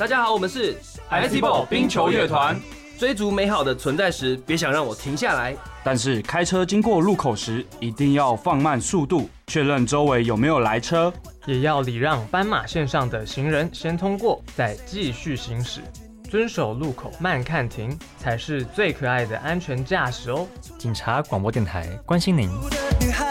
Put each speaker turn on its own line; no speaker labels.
大家好，我们是
ICBall 冰球乐团。
追逐美好的存在时，别想让我停下来。
但是开车经过路口时，一定要放慢速度，确认周围有没有来车，
也要礼让斑马线上的行人先通过，再继续行驶。遵守路口慢看停，才是最可爱的安全驾驶哦。
警察广播电台关心您。